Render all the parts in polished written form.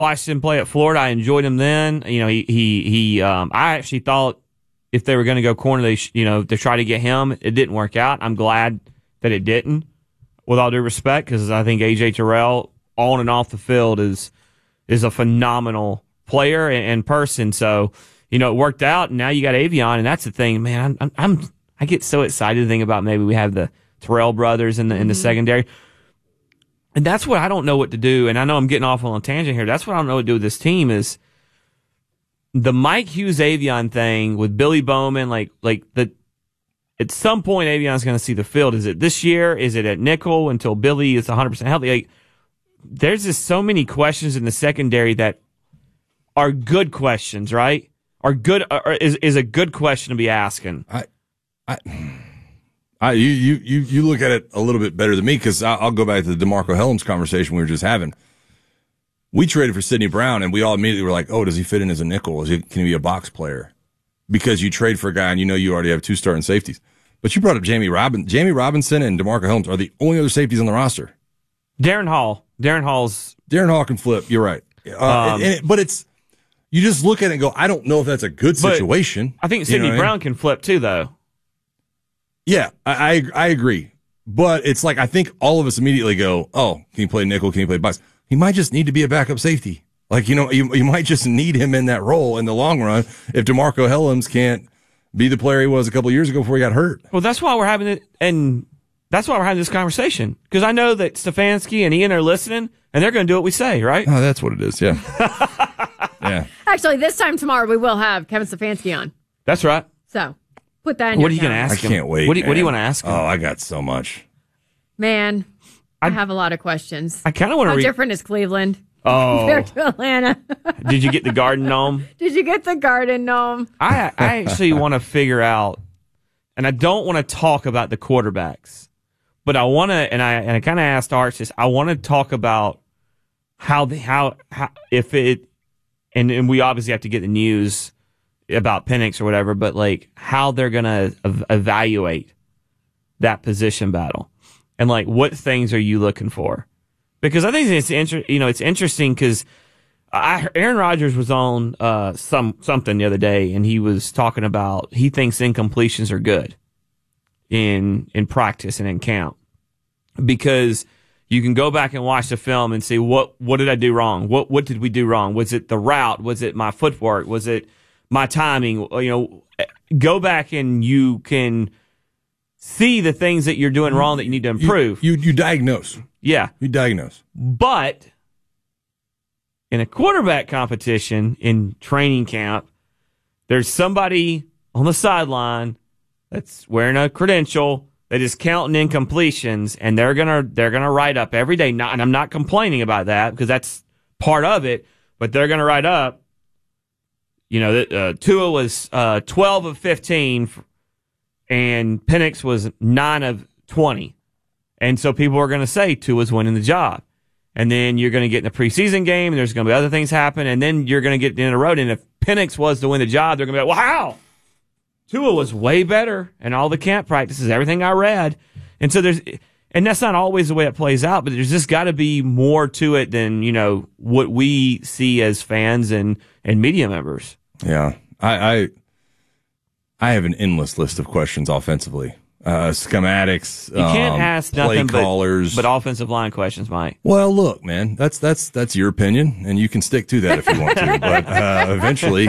watched him play at Florida. I enjoyed him then. You know, I actually thought if they were going to go corner, to try to get him. It didn't work out. I'm glad that it didn't, with all due respect, because I think A.J. Terrell, on and off the field, is a phenomenal player and person. So, it worked out, and now you got Avion, and that's the thing, man. I get so excited to think about maybe we have the Terrell brothers in the secondary. And that's what I don't know what to do. And I know I'm getting off on a tangent here. That's what I don't know what to do with this team is the Mike Hughes Avion thing with Billy Bowman. At some point, Avion's going to see the field. Is it this year? Is it at nickel until Billy is 100% healthy? There's just so many questions in the secondary that are good questions, right? Is a good question to be asking. You look at it a little bit better than me, because I'll go back to the DeMarco Helms conversation we were just having. We traded for Sidney Brown, and we all immediately were like, oh, does he fit in as a nickel? Can he be a box player? Because you trade for a guy and you already have 2 starting safeties. But you brought up Jamie Robinson and DeMarco Helms are the only other safeties on the roster. Darren Hall can flip. You're right. But it's, you just look at it and go, I don't know if that's a good situation. I think Sidney Brown can flip too, though. Yeah, I agree. But it's like, I think all of us immediately go, oh, can he play nickel? Can he play box? He might just need to be a backup safety. You might just need him in that role in the long run if DeMarco Helms can't be the player he was a couple of years ago before he got hurt. Well, that's why we're having it, and that's why we're having this conversation. Because I know that Stefanski and Ian are listening, and they're going to do what we say, right? Oh, that's what it is, yeah. Yeah. Actually, this time tomorrow we will have Kevin Stefanski on. That's right. So, put that in your What are you going to ask him? I can't wait. What do you want to ask him? Oh, I got so much. Man, I have a lot of questions. I kind of want to How different is Cleveland compared to Atlanta? Did you get the Garden Gnome? Did you get the Garden Gnome? I actually want to figure out, and I don't want to talk about the quarterbacks, but I want to, and I kind of asked Arch this, I want to talk about how if it, and we obviously have to get the news about Penix or whatever, but how they're going to evaluate that position battle. And what things are you looking for? Because I think it's interesting because Aaron Rodgers was on something the other day, and he was talking about he thinks incompletions are good in practice and in camp because you can go back and watch the film and see what did I do wrong? What did we do wrong? Was it the route? Was it my footwork? Was it my timing? Go back and you can see the things that you're doing wrong that you need to improve. You diagnose. Yeah. You diagnose. But in a quarterback competition in training camp, there's somebody on the sideline that's wearing a credential that is counting incompletions, and they're gonna write up every day. And I'm not complaining about that because that's part of it, but they're gonna write up, that Tua was 12 of 15 and Penix was 9 of 20. And so people are going to say Tua's winning the job. And then you're going to get in the preseason game, and there's going to be other things happen, and then you're going to get in the road. And if Penix was to win the job, they're going to be like, well, how? Tua was way better in all the camp practices, everything I read. And so and that's not always the way it plays out, but there's just got to be more to it than, what we see as fans and media members. Yeah. I have an endless list of questions offensively. Schematics, you can't ask nothing play callers, but offensive line questions, Mike. Well, look, man, that's your opinion, and you can stick to that if you want to. But eventually,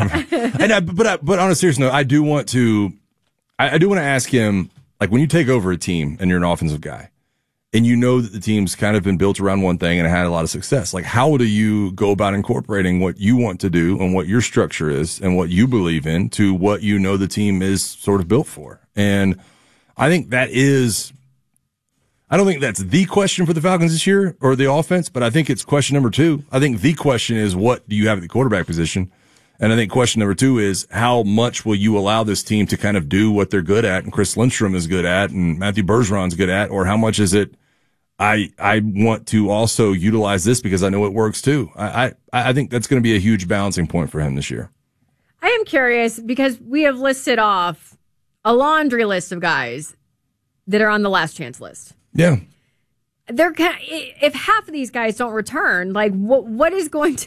but on a serious note, I do want to ask him, when you take over a team and you're an offensive guy, and you know that the team's kind of been built around one thing and it had a lot of success. How do you go about incorporating what you want to do and what your structure is and what you believe in to what the team is sort of built for? And I think I don't think that's the question for the Falcons this year or the offense, but I think it's question number 2. I think the question is, what do you have at the quarterback position? And I think question number 2 is, how much will you allow this team to kind of do what they're good at and Chris Lindstrom is good at and Matthew Bergeron's good at, or how much is it, I want to also utilize this because I know it works too. I think that's going to be a huge balancing point for him this year. I am curious because we have listed off a laundry list of guys that are on the last chance list. Yeah. if half of these guys don't return, like what is going